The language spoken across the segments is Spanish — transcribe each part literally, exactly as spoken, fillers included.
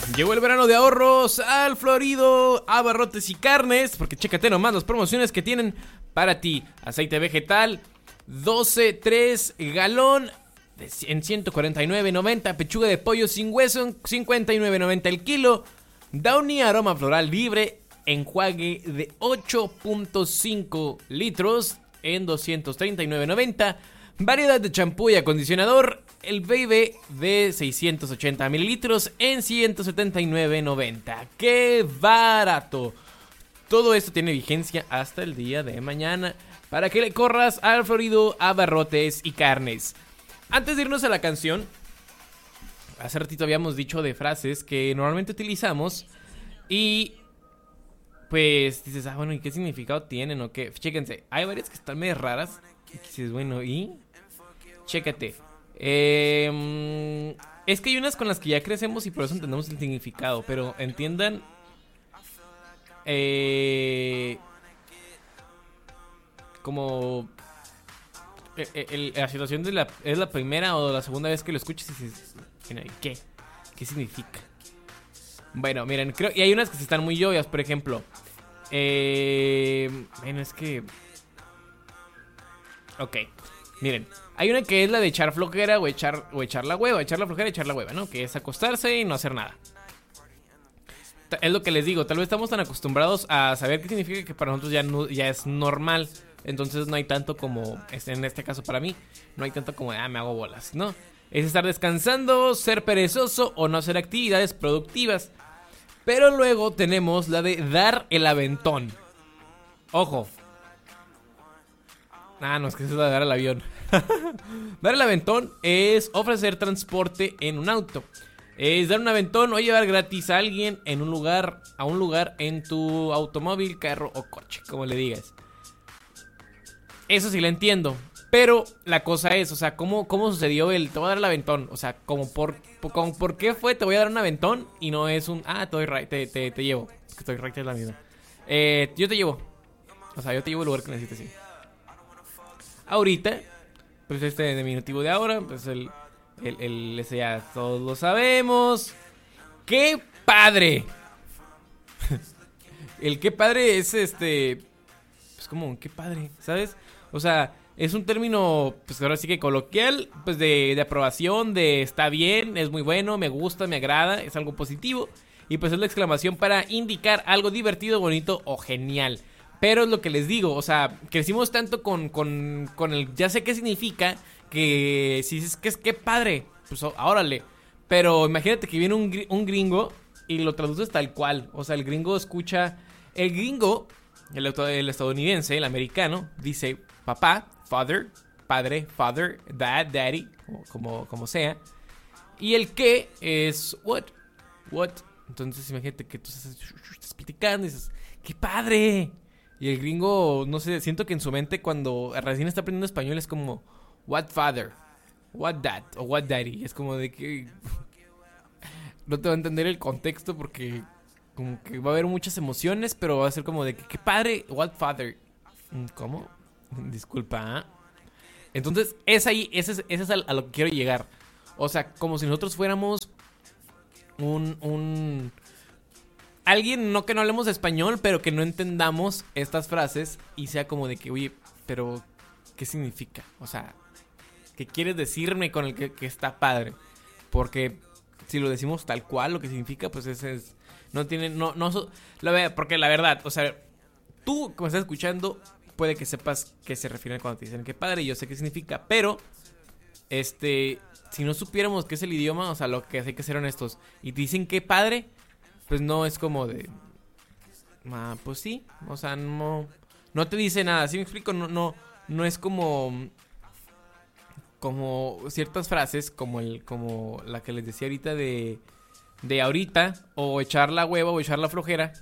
Llegó el verano de ahorros al Florido Abarrotes y Carnes, porque chécate nomás las promociones que tienen para ti. Aceite vegetal doce tres galón en ciento cuarenta y nueve noventa. Pechuga de pollo sin hueso en cincuenta y nueve noventa el kilo. Downy aroma floral libre enjuague de ocho punto cinco litros en doscientos treinta y nueve noventa. Variedad de champú y acondicionador el Baby de seiscientos ochenta mililitros en ciento setenta y nueve noventa. ¡Qué barato! Todo esto tiene vigencia hasta el día de mañana para que le corras al Florido Abarrotes y Carnes. Antes de irnos a la canción, hace ratito habíamos dicho de frases que normalmente utilizamos y pues dices, ah, bueno, ¿y qué significado tienen o qué? Chéquense, hay varias que están medio raras y dices, bueno, ¿y? Chécate. Eh, es que hay unas con las que ya crecemos y por eso entendemos el significado, pero entiendan eh, como el, el, la situación de la es la primera o la segunda vez que lo escuches y dices, ¿qué? ¿Qué significa? Bueno, miren, creo y hay unas que sí están muy obvias, por ejemplo, eh, bueno, es que ok, miren, hay una que es la de echar flojera o echar, o echar la hueva, echar la flojera y echar la hueva, ¿no? Que es acostarse y no hacer nada. Es lo que les digo, tal vez estamos tan acostumbrados a saber qué significa que para nosotros ya, no, ya es normal. Entonces no hay tanto como, en este caso para mí, no hay tanto como, ah, me hago bolas, ¿no? Es estar descansando, ser perezoso o no hacer actividades productivas. Pero luego tenemos la de dar el aventón. Ojo. Ah, no, es que eso es la de dar el avión. Dar el aventón es ofrecer transporte en un auto. Es dar un aventón o llevar gratis a alguien en un lugar, a un lugar en tu automóvil, carro o coche, como le digas. Eso sí lo entiendo. Pero la cosa es, o sea, ¿cómo, cómo sucedió el te voy a dar el aventón? O sea, como por, por, como, ¿por qué fue te voy a dar un aventón? Y no es un, ah, te, doy right, te, te, te llevo. Es que estoy right es la misma. Eh, yo te llevo. O sea, yo te llevo al lugar que necesites, sí. Ahorita, pues este diminutivo de ahora, pues el, el, el, ese ya todos lo sabemos. ¡Qué padre! El qué padre es este, pues como, qué padre, ¿sabes? O sea, es un término, pues ahora sí que coloquial, pues de, de aprobación, de está bien, es muy bueno, me gusta, me agrada, es algo positivo. Y pues es la exclamación para indicar algo divertido, bonito o genial. Pero es lo que les digo, o sea, crecimos tanto con, con, con el ya sé qué significa, que si dices que es qué padre, pues órale. Pero imagínate que viene un, un gringo y lo traduces tal cual. O sea, el gringo escucha, el gringo, el, el estadounidense, el americano, dice papá, father, padre, father, dad, daddy, como, como sea. Y el qué es what, what. Entonces imagínate que tú estás, estás platicando y dices, qué padre. Y el gringo, no sé, siento que en su mente cuando recién está aprendiendo español es como what father, what dad o what daddy. Es como de que no te va a entender el contexto porque como que va a haber muchas emociones, pero va a ser como de que qué padre, what father. ¿Cómo? Disculpa, ¿eh? Entonces es ahí, ese es, ese es a, a lo que quiero llegar. O sea, como si nosotros fuéramos un... un alguien, no que no hablemos español, pero que no entendamos estas frases y sea como de que, oye, pero ¿qué significa? O sea, ¿qué quieres decirme con el que, que está padre? Porque si lo decimos tal cual, lo que significa, pues ese es, no tiene, no, no, la, porque la verdad, o sea, tú como estás escuchando, puede que sepas qué se refieren cuando te dicen qué padre, y yo sé qué significa, pero, este, si no supiéramos qué es el idioma, o sea, lo que hay que ser honestos, y te dicen qué padre, pues no es como de, ah, pues sí, o sea, no, no te dice nada, ¿sí me explico? No, no, no es como, como ciertas frases, como el, como la que les decía ahorita de, de ahorita, o echar la hueva o echar la flojera,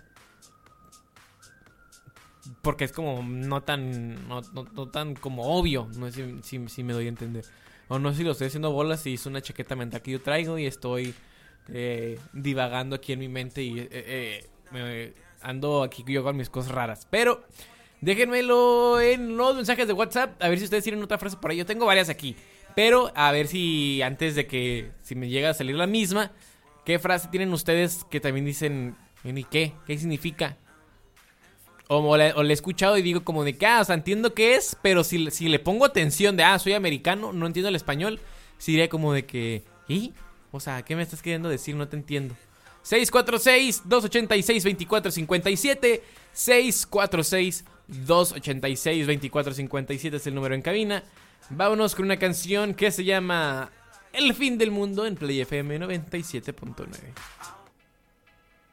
porque es como no tan, no, no, no tan como obvio, no sé si, si, si me doy a entender, o no sé si lo estoy haciendo bolas, si es una chaqueta mental que yo traigo y estoy Eh, divagando aquí en mi mente y eh, eh, me ando aquí yo con mis cosas raras. Pero déjenmelo en los mensajes de WhatsApp, a ver si ustedes tienen otra frase por ahí. Yo tengo varias aquí, pero a ver si antes de que si me llega a salir la misma, ¿Qué frase tienen ustedes que también dicen, ¿y qué? ¿Qué significa? O, o, le, o le he escuchado y digo como de que, ah, o sea, entiendo qué es, pero si, si le pongo atención de, ah, soy americano, no entiendo el español, sí diría como de que, ¿y? O sea, ¿qué me estás queriendo decir? No te entiendo. seis cuatro seis, dos ocho seis, dos cuatro cinco siete seis cuatro seis, dos ocho seis, dos cuatro cinco siete es el número en cabina. Vámonos con una canción que se llama El fin del mundo en Play F M noventa y siete punto nueve.